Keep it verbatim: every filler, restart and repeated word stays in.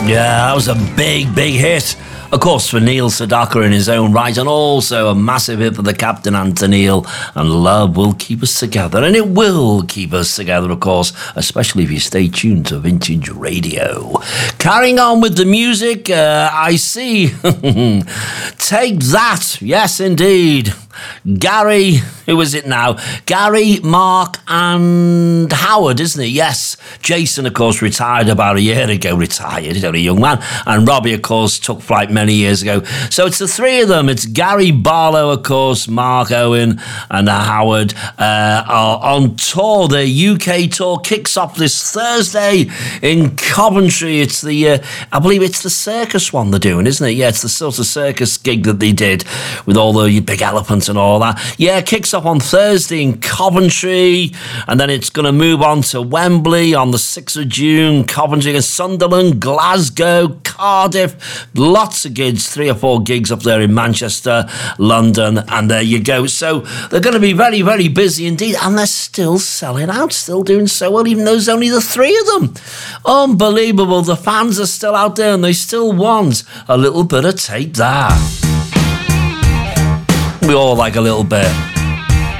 Yeah, that was a big, big hit. Of course, for Neil Sedaka in his own right, and also a massive hit for the Captain and to Neil. And Love Will Keep Us Together. And it will keep us together, of course, especially if you stay tuned to Vintage Radio. Carrying on with the music, uh, I see. Take That. Yes, indeed. Gary, who is it now? Gary, Mark and Howard, isn't it? Yes. Jason, of course, retired about a year ago. Retired, he's only a young man. And Robbie, of course, took flight many years ago. So it's the three of them. It's Gary Barlow, of course, Mark Owen and Howard uh, are on tour. Their U K tour kicks off this Thursday in Coventry. It's the, uh, I believe it's the circus one they're doing, isn't it? Yeah, it's the sort of circus gig that they did with all the big elephants and all that. Yeah, it kicks off on Thursday in Coventry, and then it's going to move on to Wembley on the sixth of June, Coventry, Sunderland, Glasgow, Cardiff, lots of gigs, three or four gigs up there in Manchester, London, and there you go. So they're going to be very, very busy indeed, and they're still selling out, still doing so well, even though there's only the three of them. Unbelievable. The fans are still out there, and they still want a little bit of Take That. We all like a little bit.